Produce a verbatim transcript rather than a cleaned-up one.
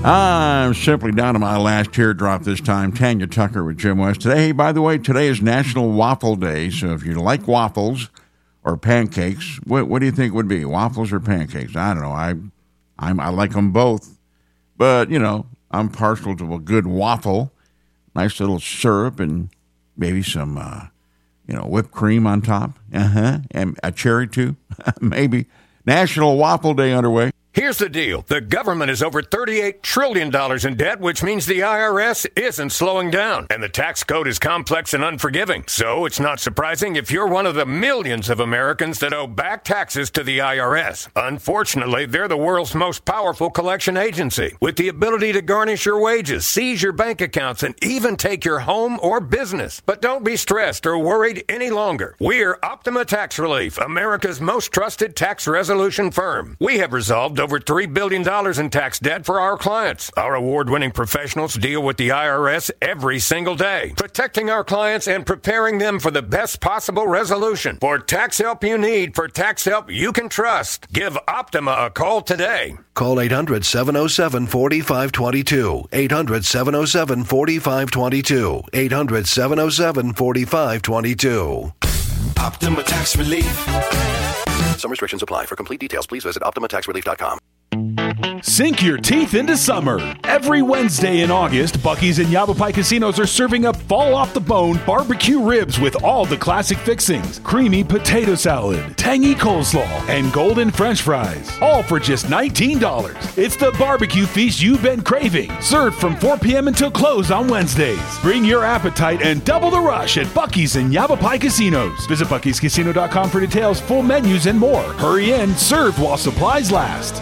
I'm simply down to my last teardrop this time. Tanya Tucker with Jim West. Today, hey, by the way, today is National Waffle Day. So if you like waffles or pancakes, what, what do you think would be? Waffles or pancakes? I don't know. I I'm, I like them both. But, you know, I'm partial to a good waffle. Nice little syrup and maybe some, uh, you know, whipped cream on top. Uh-huh. And a cherry, too. Maybe. National Waffle Day underway. Here's the deal. The government is over thirty-eight trillion dollars in debt, which means the I R S isn't slowing down. And the tax code is complex and unforgiving. So it's not surprising if you're one of the millions of Americans that owe back taxes to the I R S. Unfortunately, they're the world's most powerful collection agency, with the ability to garnish your wages, seize your bank accounts, and even take your home or business. But don't be stressed or worried any longer. We're Optima Tax Relief, America's most trusted tax resolution firm. We have resolved over three billion dollars in tax debt for our clients. Our award-winning professionals deal with the I R S every single day, protecting our clients and preparing them for the best possible resolution. For tax help you need, for tax help you can trust, give Optima a call today. Call eight hundred, seven oh seven, four five two two. eight hundred, seven oh seven, four five two two. eight hundred, seven oh seven, four five two two. Optima Tax Relief. Some restrictions apply. For complete details, please visit optima tax relief dot com. Sink your teeth into summer. Every Wednesday in August, Buc-ee's and Yavapai Casinos are serving up fall-off-the-bone barbecue ribs with all the classic fixings, creamy potato salad, tangy coleslaw, and golden french fries, all for just nineteen dollars. It's the barbecue feast you've been craving, served from four p.m. until close on Wednesdays. Bring your appetite and double the rush at Buc-ee's and Yavapai Casinos. Visit Buc Ee's Casino dot com for details, full menus, and more. Hurry in, served while supplies last.